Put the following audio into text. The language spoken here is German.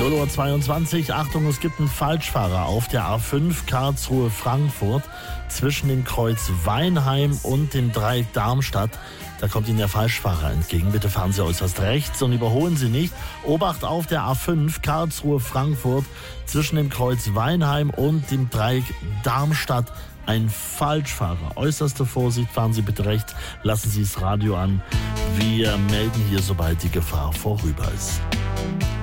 0:22 Uhr. Achtung, es gibt einen Falschfahrer auf der A5 Karlsruhe-Frankfurt zwischen dem Kreuz Weinheim und dem Dreieck Darmstadt. Da kommt Ihnen der Falschfahrer entgegen. Bitte fahren Sie äußerst rechts und überholen Sie nicht. Obacht auf der A5 Karlsruhe-Frankfurt zwischen dem Kreuz Weinheim und dem Dreieck Darmstadt. Ein Falschfahrer. Äußerste Vorsicht, fahren Sie bitte rechts, lassen Sie das Radio an. Wir melden hier, sobald die Gefahr vorüber ist.